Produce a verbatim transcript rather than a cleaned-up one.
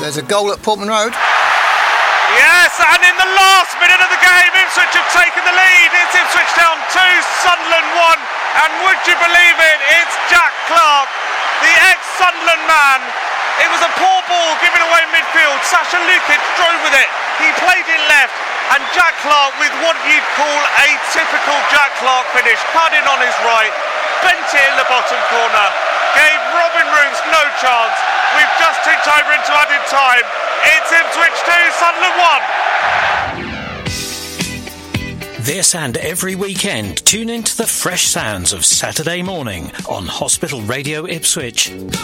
There's a goal at Portman Road. Yes, and in the last minute of the game, Ipswich have taken the lead. It's Ipswich down two, Sunderland one, and would you believe it, it's Jack Clarke, the ex-Sunderland man. It was a poor ball given away midfield. Sasha Lukic drove with it. He played it left, and Jack Clarke, with what you'd call a typical Jack Clarke finish, cut in on his right, bent it in the bottom corner, gave Robin Roos no chance. We've just ticked over into added time. It's Ipswich two, Sunderland one. This and every weekend, tune into the fresh sounds of Saturday morning on Hospital Radio Ipswich.